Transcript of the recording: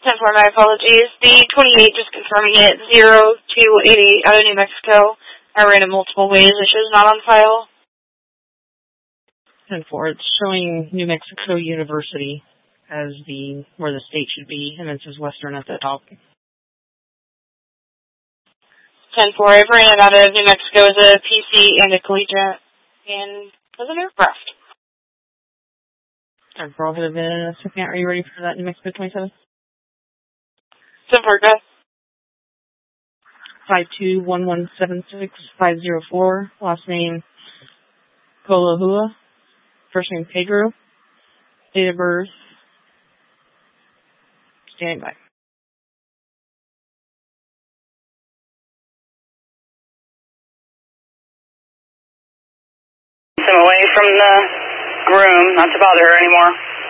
10-4, my apologies. The 28, just confirming it, 0288 out of New Mexico. I ran it multiple ways. It shows not on file. 10-4, it's showing New Mexico University as where the state should be, and it says Western at the top. 10-4, I've ran it out of New Mexico as a PC and a collegiate, and as an aircraft. 10-4, I'll hit it in a second. Are you ready for that New Mexico 27? 10-4, go. 521176504, last name Kolohua, first name Pedro, date of birth, standing by. I'm away from the groom, not to bother her anymore.